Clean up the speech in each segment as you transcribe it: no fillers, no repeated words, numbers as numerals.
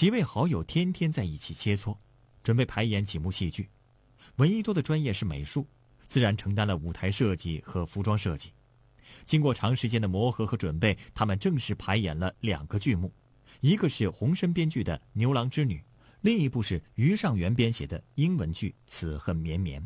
几位好友天天在一起切磋，准备排演几幕戏剧。闻一多的专业是美术，自然承担了舞台设计和服装设计。经过长时间的磨合和准备，他们正式排演了2个剧目，一个是洪深编剧的《牛郎织女》，另一部是于尚元编写的英文剧《此恨绵绵》。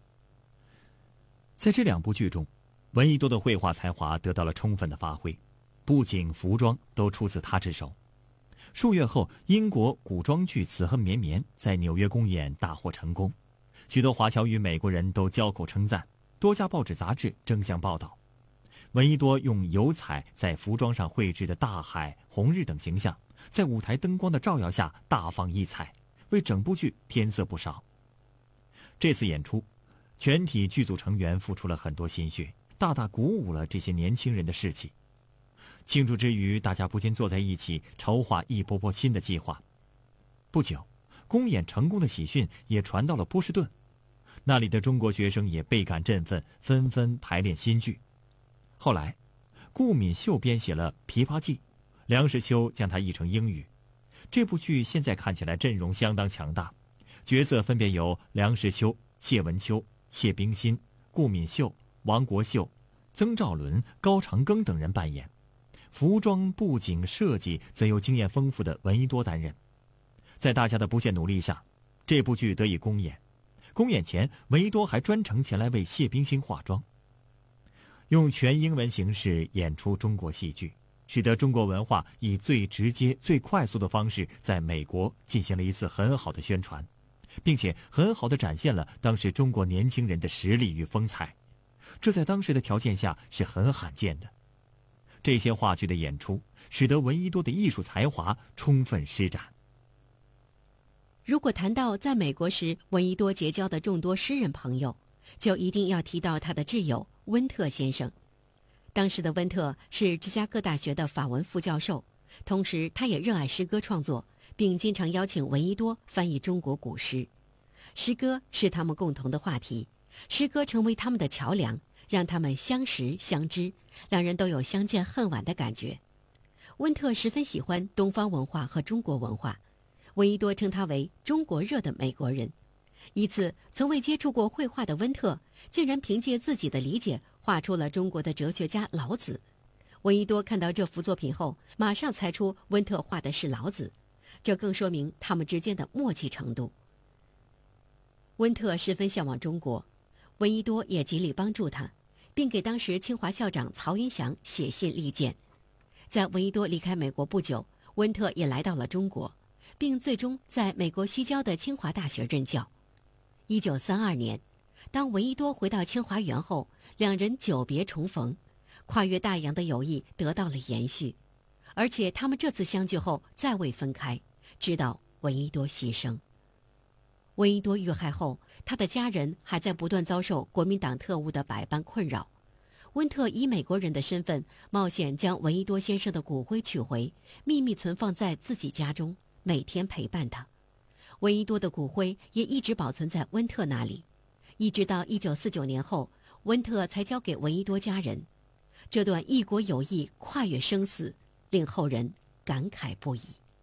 在这2部剧中，闻一多的绘画才华得到了充分的发挥，布景、服装都出自他之手。数月后，英国古装剧《此恨绵绵》在纽约公演大获成功，许多华侨与美国人都交口称赞，多家报纸杂志争相报道。闻一多用油彩在服装上绘制的大海、红日等形象，在舞台灯光的照耀下大放异彩，为整部剧添色不少。这次演出，全体剧组成员付出了很多心血，大大鼓舞了这些年轻人的士气。庆祝之余，大家不禁坐在一起筹划一波波新的计划。不久，公演成功的喜讯也传到了波士顿，那里的中国学生也倍感振奋，纷纷排练新剧。后来，顾敏秀编写了《琵琶记》，梁实秋将它译成英语。这部剧现在看起来阵容相当强大，角色分别由梁实秋、谢文秋、谢冰心、顾敏秀、王国秀、曾兆伦、高长庚等人扮演。服装、布景、设计则由经验丰富的闻一多担任。在大家的不懈努力下，这部剧得以公演。公演前，闻一多还专程前来为谢冰心化妆。用全英文形式演出中国戏剧，使得中国文化以最直接、最快速的方式在美国进行了一次很好的宣传，并且很好地展现了当时中国年轻人的实力与风采。这在当时的条件下是很罕见的。这些话剧的演出，使得闻一多的艺术才华充分施展。 如果谈到在美国时闻一多结交的众多诗人朋友，就一定要提到他的挚友温特先生。当时的温特是芝加哥大学的法文副教授，同时他也热爱诗歌创作，并经常邀请闻一多翻译中国古诗。诗歌是他们共同的话题，诗歌成为他们的桥梁，让他们相识相知，两人都有相见恨晚的感觉。温特十分喜欢东方文化和中国文化，闻一多称他为中国热的美国人。一次，从未接触过绘画的温特，竟然凭借自己的理解画出了中国的哲学家老子。闻一多看到这幅作品后，马上猜出温特画的是老子，这更说明他们之间的默契程度。温特十分向往中国，闻一多也极力帮助他，并给当时清华校长曹云祥写信力荐。在闻一多离开美国不久，温特也来到了中国，并最终在美国西郊的清华大学任教。1932年，当闻一多回到清华园后，两人久别重逢，跨越大洋的友谊得到了延续。而且他们这次相聚后再未分开，直到闻一多牺牲。闻一多遇害后，他的家人还在不断遭受国民党特务的百般困扰。温特以美国人的身份，冒险将闻一多先生的骨灰取回，秘密存放在自己家中，每天陪伴他。闻一多的骨灰也一直保存在温特那里，一直到1949年后，温特才交给闻一多家人。这段异国友谊跨越生死，令后人感慨不已。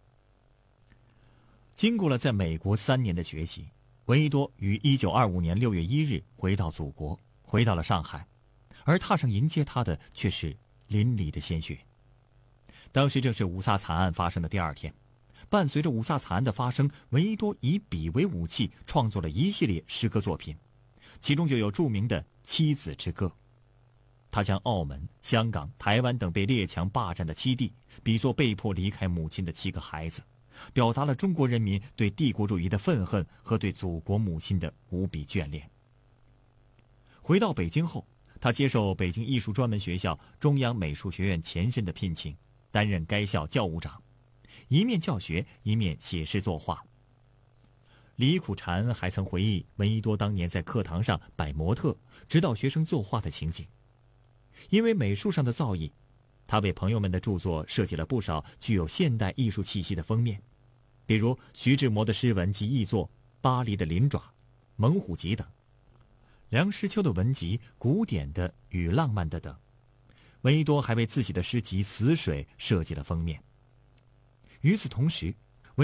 经过了在美国3年的学习，闻一多于1925年6月1日回到祖国，回到了上海，而踏上迎接他的却是淋漓的鲜血。当时正是五卅惨案发生的第2天，伴随着五卅惨案的发生，闻一多以笔为武器，创作了一系列诗歌作品，其中就有著名的《妻子之歌》。他将澳门、香港、台湾等被列强霸占的七地比作被迫离开母亲的7个孩子，表达了中国人民对帝国主义的愤恨和对祖国母亲的无比眷恋。回到北京后，他接受北京艺术专门学校中央美术学院前身的聘请，担任该校教务长，一面教学，一面写诗作画。李苦禅还曾回忆闻一多当年在课堂上摆模特，指导学生作画的情景。因为美术上的造诣，他为朋友们的著作设计了不少具有现代艺术气息的封面，比如徐志摩的诗文及译作《巴黎的鳞爪》《猛虎集》等，梁实秋的文集《古典的与浪漫的》等。闻一多还为自己的诗集《死水》设计了封面。与此同时，